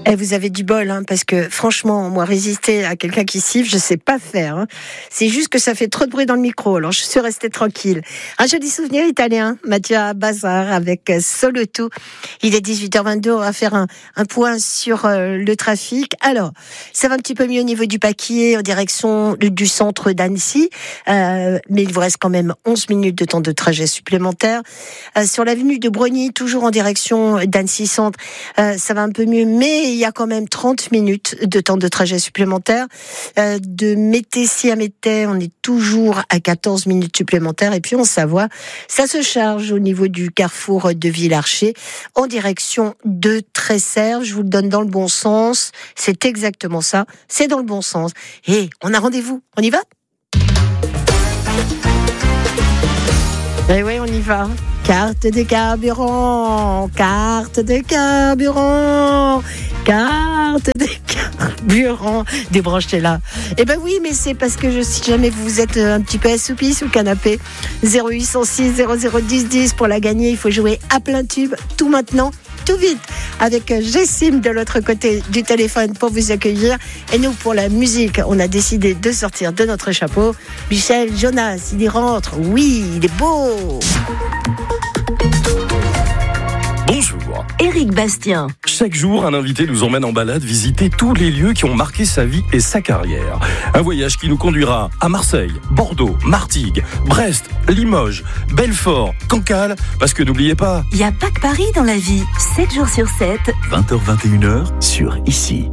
Et vous avez du bol, parce que franchement, moi, résister à quelqu'un qui siffle, je sais pas faire. C'est juste que ça fait trop de bruit dans le micro, alors je suis restée tranquille. Un joli souvenir italien, Mathieu Bazar avec Solo Tu. Il est 18h22, on va faire un point sur le trafic. Alors, ça va un petit peu mieux au niveau du Paquier, en direction du centre d'Annecy, mais il vous reste quand même 11 minutes de temps de trajet supplémentaire. Sur l'avenue de Brogny, toujours en direction d'Annecy Centre, ça va un peu mieux, mais il y a quand même 30 minutes de temps de trajet supplémentaire. De Métessy à Métais, on est toujours à 14 minutes supplémentaires. Et puis en Savoie, ça se charge au niveau du carrefour de Villarcher, en direction de Tresserre. Je vous le donne dans le bon sens. C'est exactement ça. C'est dans le bon sens. Et on a rendez-vous. On y va ? Eh oui, on y va. Carte de carburant, carte de carburant, carte de carburant. Débranchez-la. Eh ben oui, mais c'est parce que si jamais vous êtes un petit peu assoupi sous le canapé, 0806 0010 10 pour la gagner, il faut jouer à plein tube, tout maintenant, tout vite, avec Jessim de l'autre côté du téléphone pour vous accueillir. Et nous, pour la musique, on a décidé de sortir de notre chapeau Michel Jonas. Il y rentre, oui, il est beau. Bonjour. Éric Bastien. Chaque jour, un invité nous emmène en balade visiter tous les lieux qui ont marqué sa vie et sa carrière. Un voyage qui nous conduira à Marseille, Bordeaux, Martigues, Brest, Limoges, Belfort, Cancale, parce que n'oubliez pas... Il n'y a pas que Paris dans la vie. 7 jours sur 7. 20h-21h sur Ici.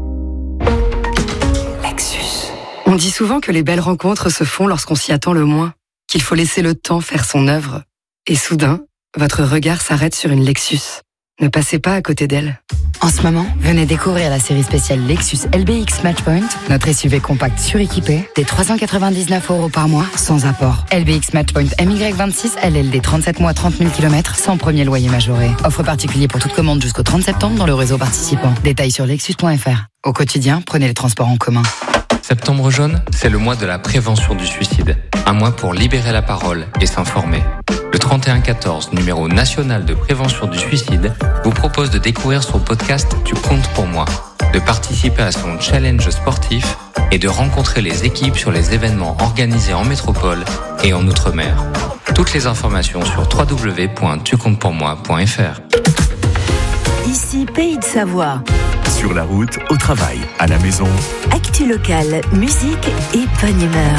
Lexus. On dit souvent que les belles rencontres se font lorsqu'on s'y attend le moins, qu'il faut laisser le temps faire son œuvre. Et soudain, votre regard s'arrête sur une Lexus. Ne passez pas à côté d'elle. En ce moment, venez découvrir la série spéciale Lexus LBX Matchpoint, notre SUV compact suréquipé, des 399 € par mois, sans apport. LBX Matchpoint MY26, LLD 37 mois, 30 000 km, sans premier loyer majoré. Offre particulier pour toute commande jusqu'au 30 septembre dans le réseau participant. Détails sur lexus.fr. Au quotidien, prenez les transports en commun. Septembre jaune, c'est le mois de la prévention du suicide. Un mois pour libérer la parole et s'informer. Le 3114, numéro national de prévention du suicide, vous propose de découvrir son podcast Tu comptes pour moi, de participer à son challenge sportif et de rencontrer les équipes sur les événements organisés en métropole et en Outre-mer. Toutes les informations sur www.tucomptepourmoi.fr. Ici, Pays de Savoie. Sur la route, au travail, à la maison. Actu locale, musique et bonne humeur.